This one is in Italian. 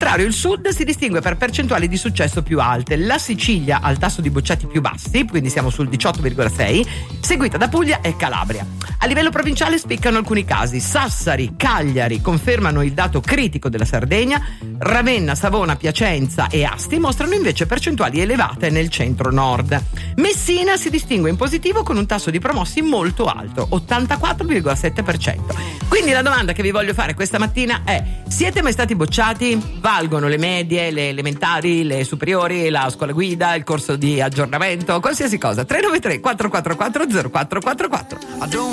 contrario, il sud si distingue per percentuali di successo più alte. La Sicilia ha il tasso di bocciati più bassi, quindi siamo sul 18,6, seguita da Puglia e Calabria. A livello provinciale spiccano alcuni casi. Sassari, Cagliari confermano il dato critico della Sardegna, Ravenna, Savona, Piacenza e Asti mostrano invece percentuali elevate nel centro-nord. Messina si distingue in positivo con un tasso di promossi molto alto, 84,7%. Quindi la domanda che vi voglio fare questa mattina è: siete mai stati bocciati? Valgono le medie, le elementari, le superiori, la scuola guida, il corso di aggiornamento, qualsiasi cosa. 393 444 0444.